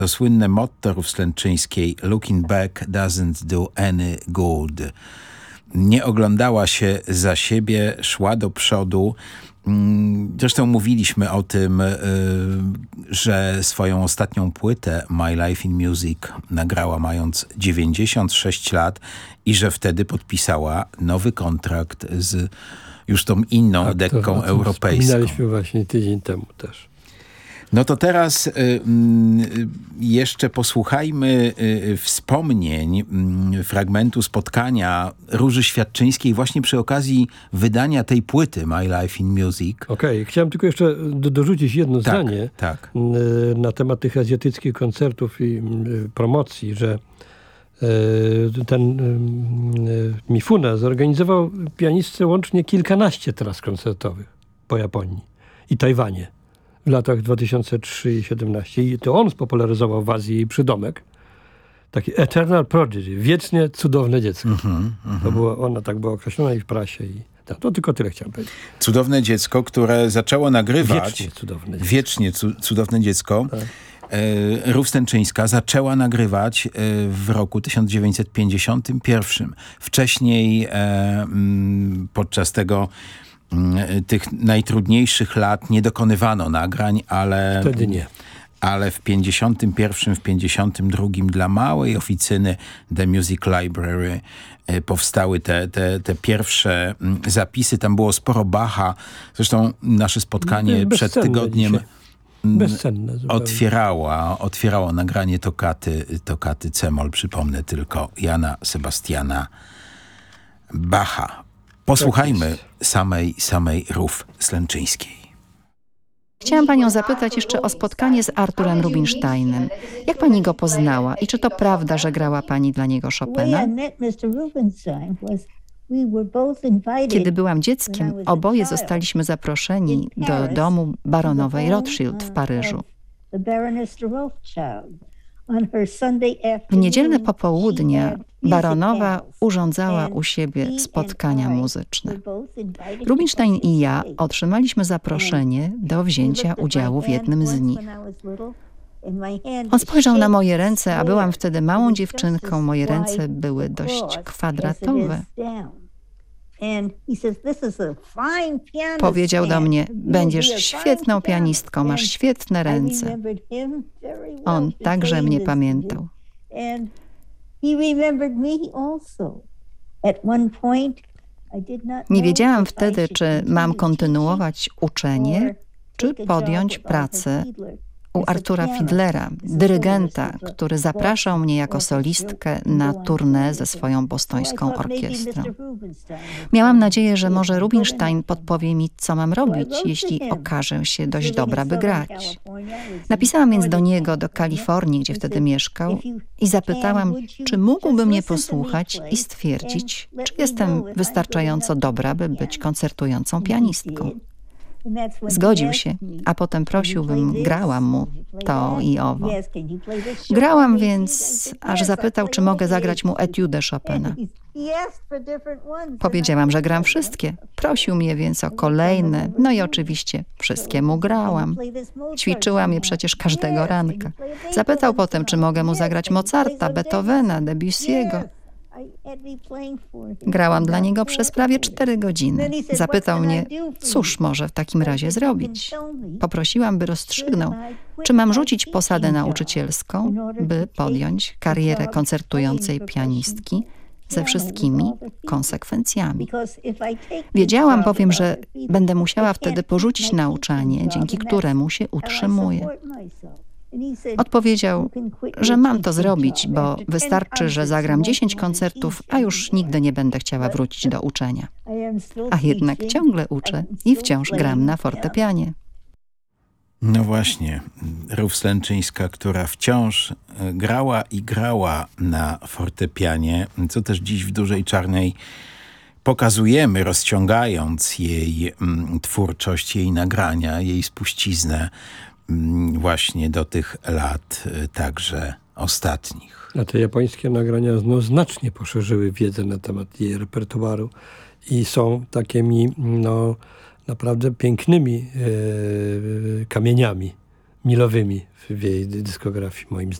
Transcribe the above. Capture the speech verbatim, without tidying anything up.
To słynne motto Rów Slęczyńskiej "Looking back doesn't do any good". Nie oglądała się za siebie, szła do przodu. Zresztą mówiliśmy o tym, że swoją ostatnią płytę My Life in Music nagrała mając dziewięćdziesiąt sześć lat i że wtedy podpisała nowy kontrakt z już tą inną tak, dekką to, europejską. Wspominaliśmy właśnie tydzień temu też. No to teraz y, y, jeszcze posłuchajmy y, wspomnień, y, fragmentu spotkania Róży Świadczyńskiej właśnie przy okazji wydania tej płyty My Life in Music. Okej, okay. Chciałem tylko jeszcze do, dorzucić jedno tak, zdanie tak. Y, na temat tych azjatyckich koncertów i y, promocji, że y, ten y, Mifune zorganizował pianistce łącznie kilkanaście tras koncertowych po Japonii i Tajwanie w latach dwa tysiące trzeci i dwa tysiące siedemnastym. I to on spopularyzował w Azji jej przydomek. Taki Eternal Prodigy, wiecznie cudowne dziecko. Mm-hmm, mm-hmm. To było, ona tak była określona i w prasie. I to, to tylko tyle chciałem powiedzieć. Cudowne dziecko, które zaczęło nagrywać... Wiecznie cudowne dziecko. Wiecznie cu- cudowne dziecko. Tak. E, Rów Slęczyńska zaczęła nagrywać e, w roku tysiąc dziewięćset pięćdziesiątym pierwszym. Wcześniej e, m, podczas tego tych najtrudniejszych lat nie dokonywano nagrań, ale... Wtedy nie. Ale w pięćdziesiątym pierwszym, w pięćdziesiątym drugim dla małej oficyny The Music Library powstały te, te, te pierwsze zapisy. Tam było sporo Bacha. Zresztą nasze spotkanie przed tygodniem Bezcenne otwierała, otwierało nagranie tokaty, tokaty C-moll, przypomnę tylko, Jana Sebastiana Bacha. Posłuchajmy samej, samej Rów Slęczyńskiej. Chciałam panią zapytać jeszcze o spotkanie z Arturem Rubinsteinem. Jak pani go poznała i czy to prawda, że grała pani dla niego Chopina? Kiedy byłam dzieckiem, oboje zostaliśmy zaproszeni do domu baronowej Rothschild w Paryżu. W niedzielne popołudnie baronowa urządzała u siebie spotkania muzyczne. Rubinstein i ja otrzymaliśmy zaproszenie do wzięcia udziału w jednym z nich. On spojrzał na moje ręce, a byłam wtedy małą dziewczynką. Moje ręce były dość kwadratowe. Powiedział do mnie: będziesz świetną pianistką, masz świetne ręce. On także mnie pamiętał. Nie wiedziałam wtedy, czy mam kontynuować uczenie, czy podjąć pracę u Artura Fiedlera, dyrygenta, który zapraszał mnie jako solistkę na tournée ze swoją bostońską orkiestrą. Miałam nadzieję, że może Rubinstein podpowie mi, co mam robić, jeśli okażę się dość dobra, by grać. Napisałam więc do niego, do Kalifornii, gdzie wtedy mieszkał, i zapytałam, czy mógłby mnie posłuchać i stwierdzić, czy jestem wystarczająco dobra, by być koncertującą pianistką. Zgodził się, a potem prosił, bym grała mu to i owo. Grałam więc, aż zapytał, czy mogę zagrać mu etiudę Chopina. Powiedziałam, że gram wszystkie. Prosił mnie więc o kolejne, no i oczywiście wszystkie mu grałam. Ćwiczyłam je przecież każdego ranka. Zapytał potem, czy mogę mu zagrać Mozarta, Beethovena, Debussy'ego. Grałam dla niego przez prawie cztery godziny. Zapytał mnie, cóż może w takim razie zrobić. Poprosiłam, by rozstrzygnął, czy mam rzucić posadę nauczycielską, by podjąć karierę koncertującej pianistki ze wszystkimi konsekwencjami. Wiedziałam bowiem, że będę musiała wtedy porzucić nauczanie, dzięki któremu się utrzymuję. Odpowiedział, że mam to zrobić, bo wystarczy, że zagram dziesięć koncertów, a już nigdy nie będę chciała wrócić do uczenia. A jednak ciągle uczę i wciąż gram na fortepianie. No właśnie, Rów Slęczyńska, która wciąż grała i grała na fortepianie, co też dziś w Dużej Czarnej pokazujemy, rozciągając jej mm, twórczość, jej nagrania, jej spuściznę właśnie do tych lat także ostatnich. A te japońskie nagrania no, znacznie poszerzyły wiedzę na temat jej repertuaru i są takimi no, naprawdę pięknymi e, kamieniami milowymi w jej dyskografii, moim zdaniem.